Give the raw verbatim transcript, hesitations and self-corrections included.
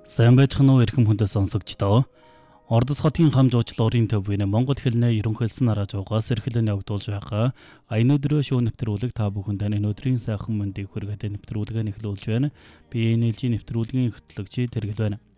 Сайн байцгаана уу эрхэм хүндэс сонсогчдоо. Ордос хотын хам жуучлал урын төв буйны Монгол хэлний ерөнхийлсөн араа жуугаас эрхлэн явагдуулж байгаа. Аян өдрөө шоу нэвтрүүлэг та бүхэнд энэ өдрийн сайхан мэндийг хүргэхэд нэвтрүүлгээ нэхлүүлж байна. Би энэ жилийн нэвтрүүлгийн хөтлөгч Тэргэл байна.